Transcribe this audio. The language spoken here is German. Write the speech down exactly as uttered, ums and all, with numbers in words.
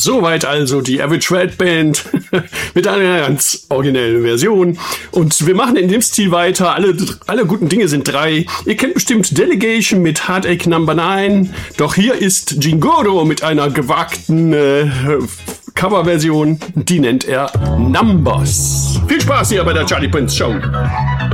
Soweit also die Average Red Band mit einer ganz originellen Version. Und wir machen in dem Stil weiter. Alle, alle guten Dinge sind drei. Ihr kennt bestimmt Delegation mit Heartache Number nine. Doch hier ist Jingoro mit einer gewagten äh, Coverversion. Die nennt er Numbers. Viel Spaß hier bei der Charlie Prince Show.